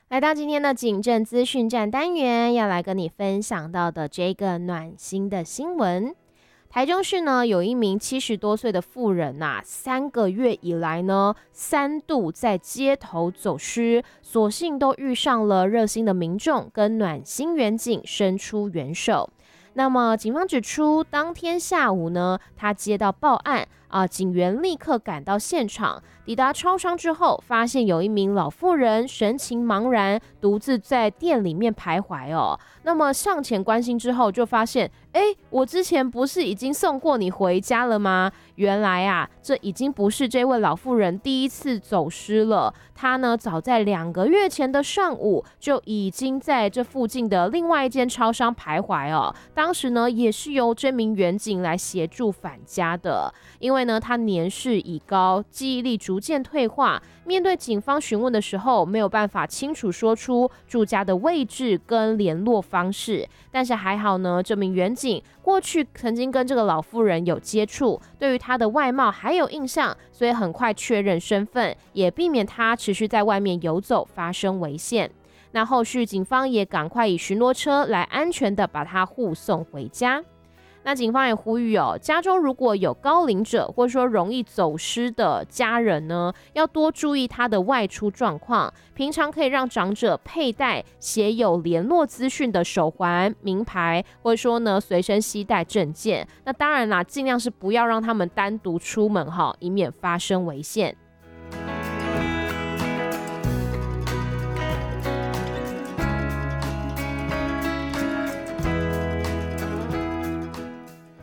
来到今天的警政资讯站单元，要来跟你分享到的这个暖心的新闻。台中市呢，有一名70多岁的妇人3个月以来呢，3度在街头走失，所幸都遇上了热心的民众跟暖心员警伸出援手。那么警方指出，当天下午呢，他接到报案警员立刻赶到现场，抵达超商之后，发现有一名老妇人神情茫然，独自在店里面徘徊哦。那么上前关心之后，就发现，我之前不是已经送过你回家了吗？原来这已经不是这位老妇人第一次走失了。她呢，早在2个月前的上午就已经在这附近的另外一间超商徘徊哦。当时呢，也是由这名员警来协助返家的。因为呢，他年事已高，记忆力逐渐退化，面对警方询问的时候，没有办法清楚说出住家的位置跟联络方式。但是还好呢，这名员警过去曾经跟这个老妇人有接触，对于她的外貌还有印象，所以很快确认身份，也避免她持续在外面游走，发生危险。那后续警方也赶快以巡逻车来安全的把她护送回家。那警方也呼吁家中如果有高龄者或者说容易走失的家人呢，要多注意他的外出状况。平常可以让长者佩戴写有联络资讯的手环、名牌，或者说呢随身携带证件。那当然啦，尽量是不要让他们单独出门以免发生危险。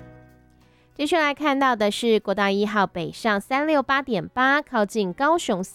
继续来看到的是国道1号北上368.8，靠近高雄